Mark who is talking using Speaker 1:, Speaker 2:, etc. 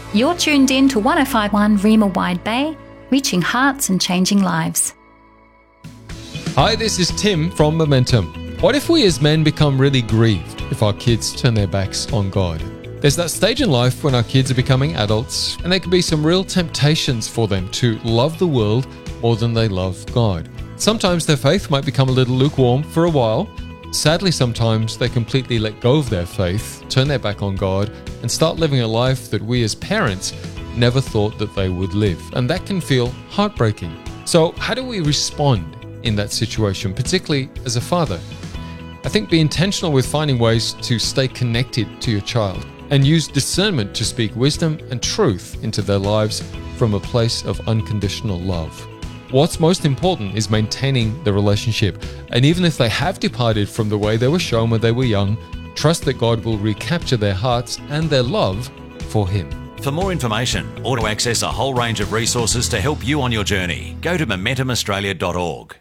Speaker 1: You're tuned in to 105.1 Rima Wide Bay, reaching hearts and changing lives.
Speaker 2: Hi, this is Tim from Momentum. What if we as men become really grieved if our kids turn their backs on God? There's that stage in life when our kids are becoming adults, and there can be some real temptations for them to love the world more than they love God. Sometimes their faith might become a little lukewarm for a while. Sadly, sometimes they completely let go of their faith, turn their back on God, and start living a life that we as parents never thought that they would live. And that can feel heartbreaking. So how do we respond in that situation, particularly as a father? I think be intentional with finding ways to stay connected to your child and use discernment to speak wisdom and truth into their lives from a place of unconditional love. What's most important is maintaining the relationship. And even if they have departed from the way they were shown when they were young, trust that God will recapture their hearts and their love for Him.
Speaker 3: For more information or to access a whole range of resources to help you on your journey, go to MomentumAustralia.org.